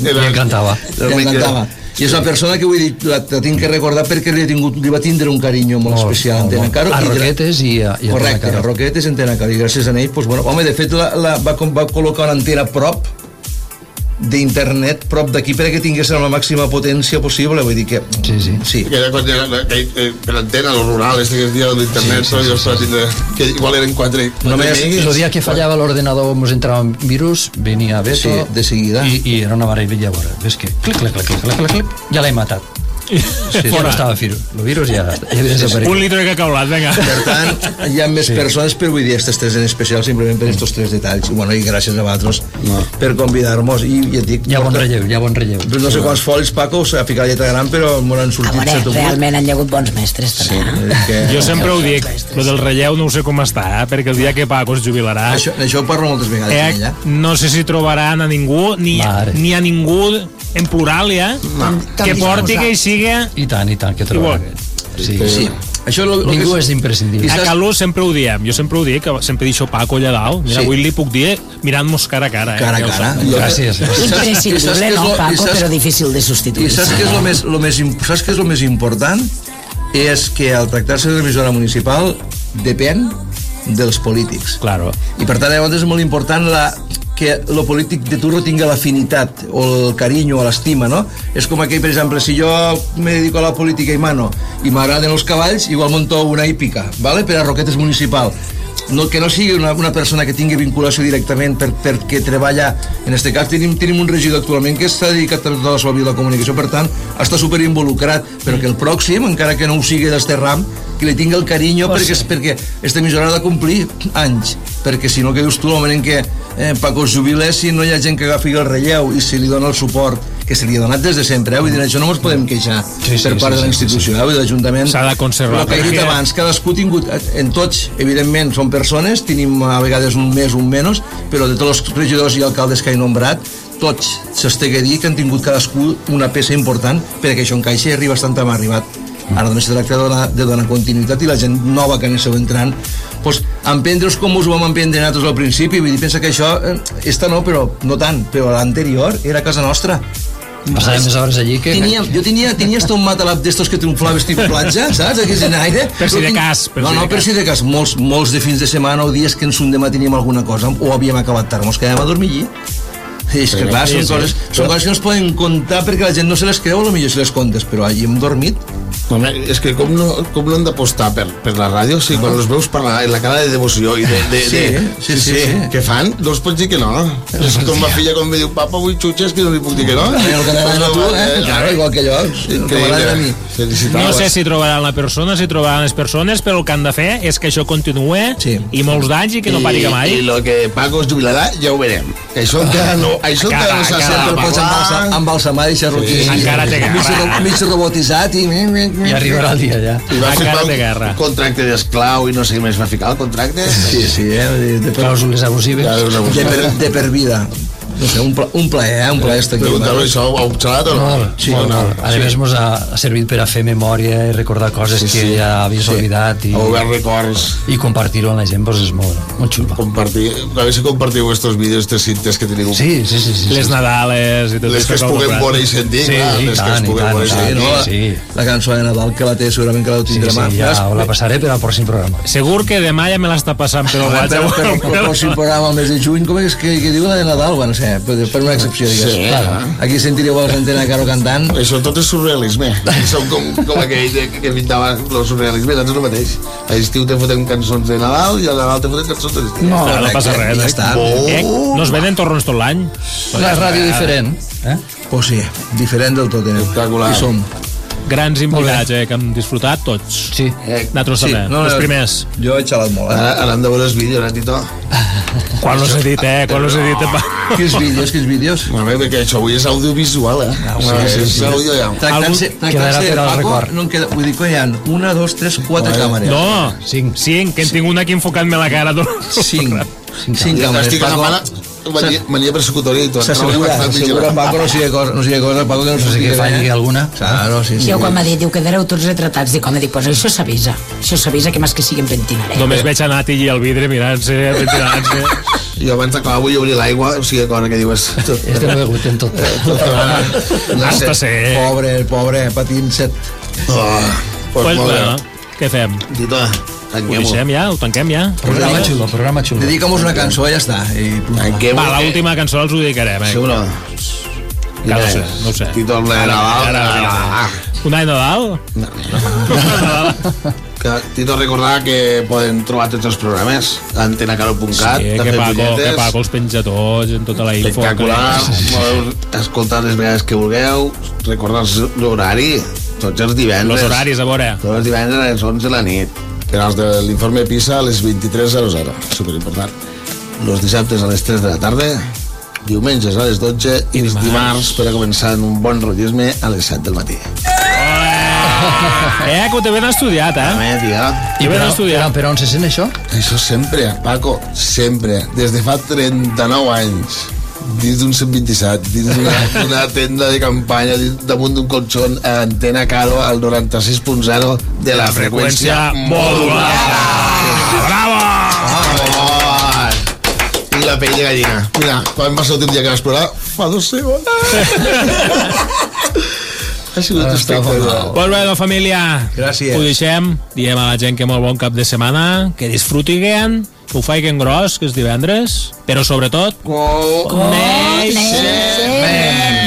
M'encantava. I és una persona que, vull dir, la tinc que recordar perquè li va tindre un carinyo molt especial a Antena Caro. A Roquetes i a correcte, a Roquetes i Antena Caro. I gràcies a ell, doncs, bueno, home, de fet va col·locar una antena prop d'internet, prop d'aquí, perquè tingués la màxima potència possible, vull dir que... Sí. Que per l'antena, lo rural, que es dia de l'internet, que igual eren 4 només el dia que fallava l'ordenador ens entrava un virus, venia Beto de seguida i era una meravella. Ves que clic, ja l'he matat. Ja no estava el virus ja havia desaparegut. Un litre de cacaulat, vinga. Per tant, hi ha més persones, però vull dir, aquestes 3 en especial simplement per aquests 3 detalls. Bueno, i gràcies a vosaltres per convidar-nos. I ja et dic, hi ha bon relleu. No sé quants folis, Paco, s'ha ficat lletra gran, però m'ho han sortit. Realment han hagut bons mestres també. Jo sempre ho dic, lo del relleu no ho sé com està, perquè el dia que Paco es jubilarà, això ho parlo moltes vegades, no sé si trobaran a ningú, ni a ningú en plural, que porti que hi sigui. I tant, que trobarà. Sí. Ningú és imprescindible. A Calú sempre ho diem, jo sempre ho dic, sempre deixo Paco allà dalt. Mira, avui li puc dir mirant-nos cara a cara. Cara a cara. Gràcies. Imprescindible, no, Paco, però difícil de substituir. I saps què és el més important? És que al tractar-se de l'emissora municipal depèn dels polítics. Claro. I per tant, llavors és molt important que el polític de turno tinga l'afinitat o el carinyo o l'estima, no? És com aquell, per exemple, si jo me dedico a la política i m'agraden els cavalls, igual monto una hípica, ¿vale? Per a Roquetes municipal. Que no sigui una persona que tingui vinculació directament perquè treballa, en aquest cas tenim un regidor actualment que està dedicat a tota la seva vida a la comunicació, per tant està superinvolucrat, però que el pròxim, encara que no ho sigui d'este ram, que li tingui el carinyo perquè aquesta emissora ha de complir anys, perquè si no, que dius tu, el moment en què Paco es jubila, si no hi ha gent que agafi el relleu i se li dona el suport que se li ha donat des de sempre, vull dir, això no ens podem queixar per part de la institució, vull dir, l'Ajuntament s'ha de conservar. El que he dit abans, cadascú ha tingut, en tots, evidentment, són persones, tenim a vegades un més, un menys, però de tots els regidors i alcaldes que he nombrat, tots s'estega a dir que han tingut cadascú una peça important perquè això encaixi i arriba bastant hem arribat. Ara només se tracta de donar continuïtat i la gent nova que aneu entrant, doncs, emprendre-us com us ho vam emprendre nosaltres al principi, vull dir, pensa que això, no, però no tant, però l'anterior era a casa nostra. Passàvem més hores allí que... Jo tenia un matalap d'estos que triomflaves tipus platja, saps? Aquí en aire. Per si de cas. Per si de cas. Molts de fins de setmana o dies que ens un demà teníem alguna cosa o havíem acabat tard, mos quedàvem a dormir allí. És que clar, són coses que no es poden contar perquè la gent no se les creu, potser si les contes, però allí hem dormit. Home, és que com no hem d'apostar per la ràdio, si quan els veus parlar en la cara de devoció i sí. Què fan? No els pots dir que no. És com ma filla quan me diu papa vull xutxes que no li puc dir que no. El que t'agrada a tu, claro, igual que jo, el que m'agrada a mi. No sé si trobaran la persona, si trobaran les persones, però el que han de fer és que això continuï i molts d'anys i que no pari que mai. I el que Paco es jubilarà ja ho veurem. Això encara no s'ha fet embalsamar i xerroquí. Encara té guerra. Mig robotitzat i arribarà el dia ja. I va firmar un contracte d'esclau i no sé què més va ficar el contracte. Sí, de clàusules abusives. De per vida. No sé, un plaer estar aquí. Preguntar-lo això, ho heu xalat o no? Sí, a més ens ha servit per a fer memòria i recordar coses que ja havies oblidat i records i compartir-ho amb la gent és molt xulo. A veure si compartiu estos vídeos, estes cintes que teniu. Sí. Les Nadales i tot les que es puguen veure i sentir, les que es puguen veure i sentir. La cançó de Nadal que la té segurament que la tindrem. Ja la passaré per al pròxim programa. Segur que demà ja me l'està passant per el WhatsApp. Per al pròxim programa al mes de juny, com és que diu la de Nadal? Bueno, sé, per una excepció, digues. Aquí sentireu a l'Antena Caro cantant. Això tot és surrealisme. Som com aquell que pintava el surrealisme, doncs és el mateix. A l'estiu te foten cançons de Nadal i a Nadal te foten cançons de l'estiu. No passa res. No es venen torrons tot l'any. Una ràdio diferent. Pues sí, diferent del tot. Espectacular. I som grans invitats, que hem disfrutat tots. Sí. Nosaltres també, els primers. Jo he xalat molt, Ara hem de veure els vídeos, Tito. Quan los he dit, Quan los he dit. Quins vídeos? Molt bé, perquè això avui és audiovisual, és àudio ja. Tractant-se, Paco, no em queda, vull dir que hi ha 1, 2, 3, 4 càmeres. No, 5, que en tinc una aquí enfocant-me la cara. 5 càmeres, Paco. mania persecutoria i tot. S'assegura Paco no sigui cosa, Paco que no sé què falli alguna. Claro, sí. Jo quan m'ha dit, diu, quedareu tots retratats, dic, home, dic, pues això s'avisa, que més que sigui en pentinaré. Només veig anar a Tilli al vidre mirant-se, pentinant-se. Jo abans d'acabar vull obrir l'aigua, o sigui, cosa que dius... Este no begut en tot. Hasta ser. Pobre, patint set. Pues bueno, què fem? Tito, Ho tanquem ja? Programa xulo. Dedica'm-nos una cançó, ja està. Va, l'última cançó els ho dedicarem. Seguro. No ho sé. Tito, el Nadal. Un any Nadal? Tito, recordar que poden trobar tots els programes a antenacaro.cat. Sí, que Paco els penja tots en tota la info. Espectacular. Podeu escoltar les vegades que vulgueu. Recordar l'horari. Tots els divendres. Els horaris, a veure. Tots els divendres a les 11 de la nit. Per als de l'informe PISA a les 23:00. Superimportant. Los dissabtes a les 3 de la tarda. Diumenges a les 12 i els dimarts per a començar en un bon rotllisme a les 7 del matí. Que ho té ben estudiat, I per on se sent això? Això sempre, Paco, sempre. Des de fa 39 anys. Dins d'un 127, dins d'una tenda de campanya, damunt d'un colxón, a Antena Caro, al 96.0 de la freqüència modulada. Bravo! I la pell de gallina. Mira, quan va sortir un dia que vas plorar, fa 2 segons. Ha sigut espectacular. Pues bueno, família, gràcies. Ho deixem. Diem a la gent que molt bon cap de setmana, que disfrutiguen, que ho faiguen gros, que és divendres, però sobretot... Coneixement.